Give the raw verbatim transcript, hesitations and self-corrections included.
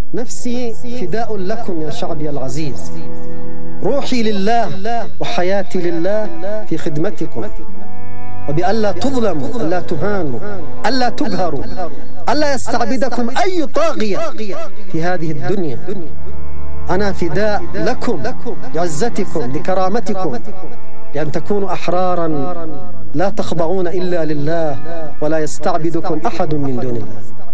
نفسي فداء لكم يا شعبي العزيز، روحي لله وحياتي لله في خدمتكم، وبألا تظلموا، ألا تهانوا، ألا تقهروا، ألا يستعبدكم أي طاغية في هذه الدنيا. أنا فداء لكم، لعزتكم، لكرامتكم، لأن تكونوا أحرارا لا تخضعون إلا لله ولا يستعبدكم أحد من دون الله.